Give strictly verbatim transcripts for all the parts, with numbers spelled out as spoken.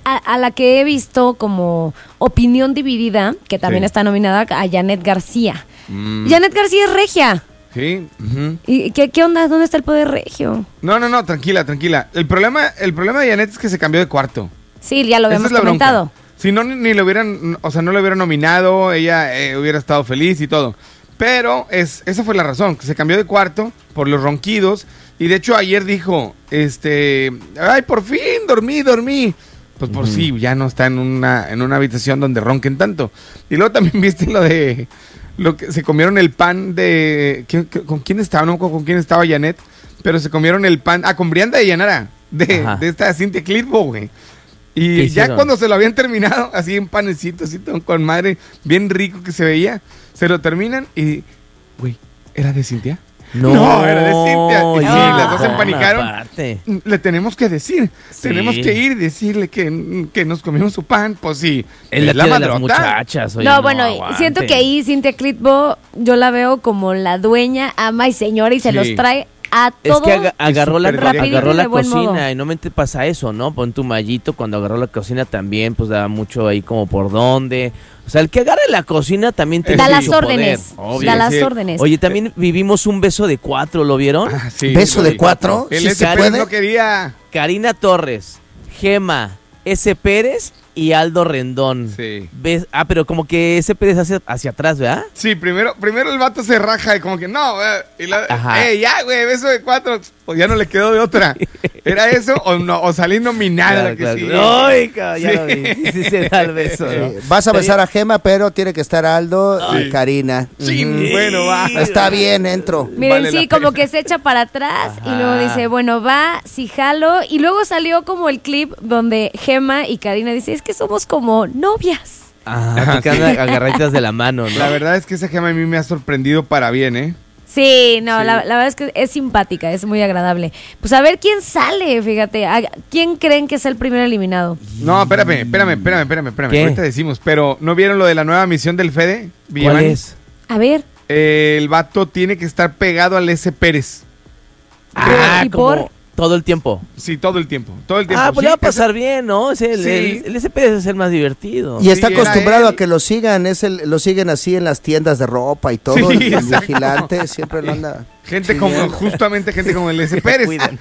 a, a la que he visto como opinión dividida, que también Sí. está nominada, a Janet García. Mm. Janet García es regia. Sí. Uh-huh. ¿Y qué, qué onda? ¿Dónde está el poder regio? No, no, no, tranquila, tranquila. El problema, el problema de Janet es que se cambió de cuarto. Sí, ya lo Esa habíamos es la comentado. bronca. Si no, ni, ni lo hubieran, o sea, no lo hubieran nominado, ella eh, hubiera estado feliz y todo. Pero es, esa fue la razón, que se cambió de cuarto por los ronquidos. Y de hecho ayer dijo, este, ay, por fin, dormí, dormí. Pues por Ujú. sí, ya no está en una, en una habitación donde ronquen tanto. Y luego también viste lo de, lo que se comieron el pan de, ¿quién- qué- ¿con quién estaba? No, con, con quién estaba Janet, pero se comieron el pan, ah, con Brianda de Llanara, de, Ajá. de esta Cintia Clitbo, güey. ¿Qué Y ya hicieron? cuando se lo habían terminado, así en panecito, así todo con madre, bien rico que se veía, se lo terminan y, güey, ¿era de Cintia? No, era de Cintia. Y sí, ya, las dos se empanicaron. aparte. Le tenemos que decir, Sí. tenemos que ir y decirle que, que nos comimos su pan, pues sí. Es la, la tía de las madrota. muchachas. Oye, no, bueno, aguante. siento que ahí Cintia Clitbo yo la veo como la dueña, ama y señora y se Sí. los trae a Es todos. que aga- agarró la, súper directo. agarró la de buen cocina modo. y no me pasa eso, ¿no? Pon tu mallito, cuando agarró la cocina también, pues daba mucho ahí como por dónde. O sea, el que agarre la cocina también tiene Da Sí. las mucho órdenes. poder, obvio. Da las sí. órdenes. Oye, también vivimos un beso de cuatro, ¿lo vieron? Ah, sí, ¿Beso lo de vi. cuatro? El ¿Sí S. se Pérez puede? no quería. Karina Torres, Gema, S. Pérez y Aldo Rendón. Sí. ¿Ves? Ah, pero como que S. Pérez hacia, hacia atrás, ¿verdad? Sí, primero, primero el vato se raja y como que no, eh, y la, Ajá. eh, ya, güey, beso de cuatro, pues ya no le quedó de otra. ¿Era eso o no? O salir nominada, la que Claro, sí. claro. Ay, ca- ya Sí. lo vi. Sí, sí se da el beso, ¿no? Eh, vas a besar a Gema, pero tiene que estar Aldo y Sí. Karina. Sí, Ujú. bueno, va. Está bien, entro. Miren, Vale sí, la como pena. que se echa para atrás y Ajá. luego dice, bueno, va, sí jalo. Y luego salió como el clip donde Gema y Karina dicen, es que somos como novias. Ah, te quedan agarraditas de la mano, ¿no? La verdad es que esa Gema a mí me ha sorprendido para bien, ¿eh? Sí, no, Sí. La, la verdad es que es simpática, es muy agradable. Pues a ver quién sale, fíjate. a- ¿Quién creen que es el primer eliminado? No, espérame, espérame, espérame, espérame, espérame. ¿Qué? Ahorita decimos, pero ¿no vieron lo de la nueva misión del Fede? ¿Cuál Villamani? es? A ver. Eh, el vato tiene que estar pegado al S. Pérez. Ah, ¿Y como por? todo el tiempo. Sí, todo el tiempo. Todo el tiempo. Ah, pues Sí, le va a ese- pasar bien, ¿no? Ese- el, Sí. el- el S P debe ser más divertido. Y está Sí, era acostumbrado él. a que lo sigan, es el, lo siguen así en las tiendas de ropa y todo. Sí, el, el exacto. vigilante siempre lo anda. Gente como, siguiendo. justamente gente como el S. Pérez. Cuidan.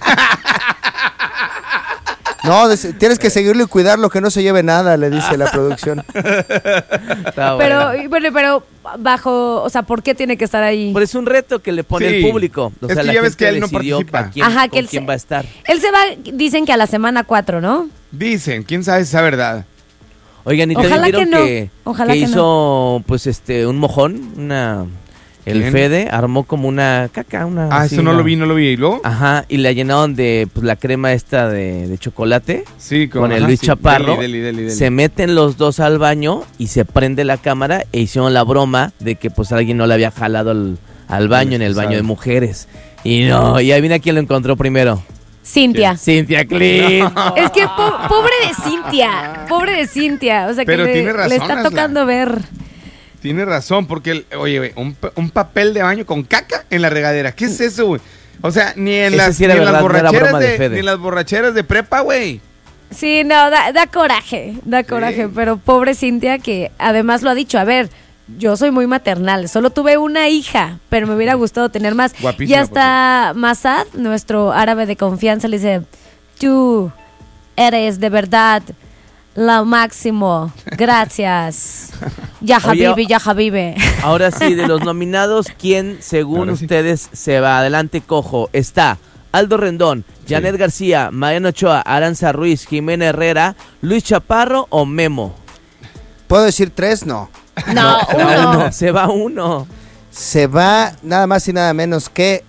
No, des- tienes que seguirlo y cuidarlo, que no se lleve nada, le dice la producción. Está Pero, bueno. y bueno, pero bajo, o sea, ¿por qué tiene que estar ahí? Pero es un reto que le pone Sí. el público. O Es sea, que la ya ves gente que él no decidió participa. a quién, Ajá, que con él quién se- va a estar. Él se va, dicen que a la semana cuatro, ¿no? Dicen, quién sabe si es verdad. Oigan, ¿y Ojalá también vieron que no. que, Ojalá que que no. hizo, pues, este, un mojón? Una... El ¿Quién? Fede armó como una caca, una... Ah, así, eso no una- lo vi, no lo vi. ¿Y luego? Ajá, y la llenaron de, pues, la crema esta de, de chocolate. Sí, Con el ajá, Luis sí. Chaparro, Deli, deli, deli, deli. Se meten los dos al baño y se prende la cámara e hicieron la broma de que pues alguien no le había jalado al, al baño en el baño de mujeres. Y no, y ahí viene quién lo encontró primero. Cintia. Cintia Clint. Es que po- pobre de Cintia, pobre de Cintia, o sea que Pero le, tiene razón, le está Asla. tocando ver. Tienes razón, porque, el- oye, güey, un, pa- un papel de baño con caca en la regadera. ¿Qué es eso, güey? O sea, ni en Ese las, sí era ni en las verdad, no era borracheras broma de de, Fede. ni en las borracheras de prepa, güey. Sí, no, da, da coraje, da coraje, pero pobre Cintia que además lo ha dicho, a ver, yo soy muy maternal, solo tuve una hija, pero me hubiera gustado tener más. Guapísima, Y hasta Masad, nuestro árabe de confianza, le dice, tú eres de verdad lo máximo, gracias. Ya Oye, Habibi, ya Habibi. Ahora sí, de los nominados, ¿quién, según Ahora sí. ustedes, se va adelante cojo? Está Aldo Rendón, Janet García, Mariano Ochoa, Aranza Ruiz, Jimena Herrera, Luis Chaparro o Memo. ¿Puedo decir tres? No. No, Se va uno. uno, se va uno. Se va nada más y nada menos que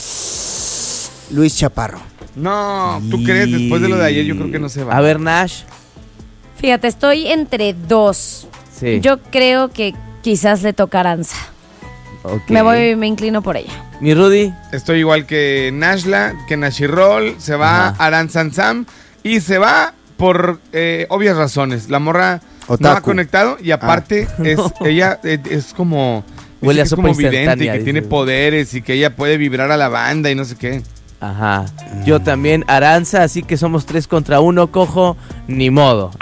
Luis Chaparro. No, ¿tú crees? Después de lo de ayer, yo creo que no se va. A ver, Nash. Fíjate, estoy entre dos. Sí. Yo creo que quizás le toca a Aranza. Ok. Me voy, me inclino por ella. Mi Rudy. Estoy igual que Nashla, que Nashirol, se va Ajá. Aran Sansam y se va por eh, obvias razones. La morra no Otaku. ha conectado y aparte es ella eh, es como dice Huele que a es sopa como vidente y instantánea, que dice. tiene poderes y que ella puede vibrar a la banda y no sé qué. Ajá. Yo también, Aranza, así que somos tres contra uno, cojo, ni modo.